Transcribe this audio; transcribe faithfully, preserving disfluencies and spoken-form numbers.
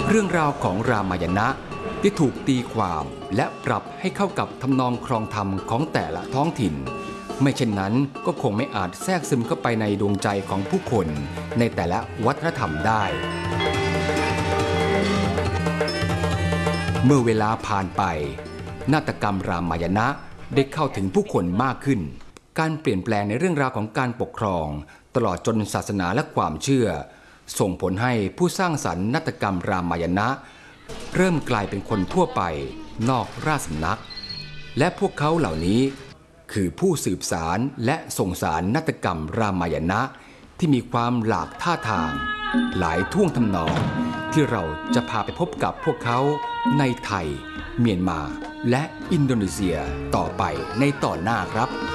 เรื่องราวของรามายณะที่ถูกตีความและปรับให้เข้ากับทำนองครองธรรมของแต่ละท้องถิ่นไม่เช่นนั้นก็คงไม่อาจแทรกซึมเข้าไปในดวงใจของผู้คนในแต่ละวัฒนธรรมได้เมื่อเวลาผ่านไปนาฏกรรมรามายณะได้เข้าถึงผู้คนมากขึ้นการเปลี่ยนแปลงในเรื่องราวของการปกครองตลอดจนศาสนาและความเชื่อส่งผลให้ผู้สร้างสรรค์นาฏกรรมรามายณะเริ่มกลายเป็นคนทั่วไปนอกราชสำนักและพวกเขาเหล่านี้คือผู้สืบสารและส่งสารนาฏกรรมรามายณะที่มีความหลากท่าทางหลายท่วงทำนองที่เราจะพาไปพบกับพวกเขาในไทยเมียนมาและอินโดนีเซียต่อไปในตอนหน้าครับ